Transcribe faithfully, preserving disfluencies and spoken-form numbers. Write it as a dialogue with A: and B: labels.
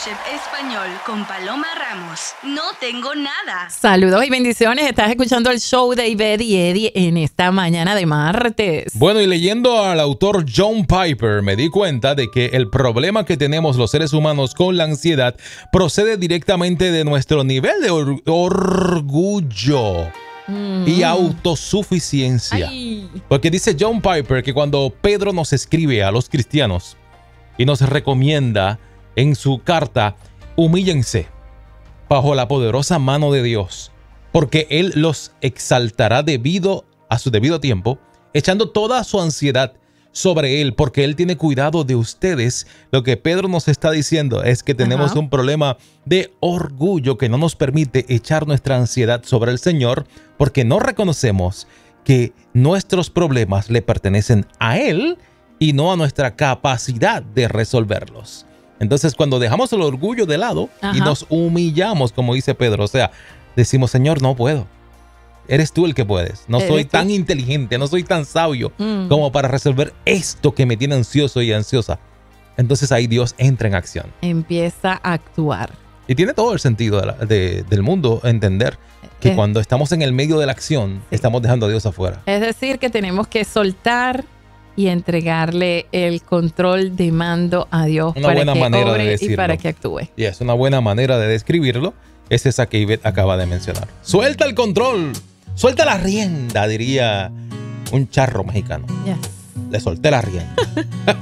A: Leadership Español con Paloma Ramos. No tengo nada.
B: Saludos y bendiciones. Estás escuchando el show de Ivette y Eddie en esta mañana de martes.
C: Bueno, y leyendo al autor John Piper, me di cuenta de que el problema que tenemos los seres humanos con la ansiedad procede directamente de nuestro nivel de or orgullo mm. y autosuficiencia. Ay. Porque dice John Piper que cuando Pedro nos escribe a los cristianos y nos recomienda en su carta, humíllense bajo la poderosa mano de Dios, porque Él los exaltará debido a su debido tiempo, echando toda su ansiedad sobre Él, porque Él tiene cuidado de ustedes. Lo que Pedro nos está diciendo es que tenemos Ajá. un problema de orgullo que no nos permite echar nuestra ansiedad sobre el Señor, porque no reconocemos que nuestros problemas le pertenecen a Él y no a nuestra capacidad de resolverlos. Entonces, cuando dejamos el orgullo de lado Ajá. y nos humillamos, como dice Pedro, o sea, decimos, Señor, no puedo. Eres tú el que puedes. No soy tan tú? inteligente, no soy tan sabio mm. como para resolver esto que me tiene ansioso y ansiosa. Entonces ahí Dios entra en acción.
B: Empieza a actuar.
C: Y tiene todo el sentido de la, de, del mundo entender que eh. cuando estamos en el medio de la acción, sí. estamos dejando a Dios afuera.
B: Es decir, que tenemos que soltar y entregarle el control de mando a Dios
C: una
B: para
C: buena
B: que
C: manera
B: obre
C: de decirlo.
B: Y para que actúe.
C: Y es una buena manera de describirlo. Es esa que Ivette acaba de mencionar. Suelta el control, suelta la rienda, diría un charro mexicano.
B: Yes.
C: Le solté la rienda.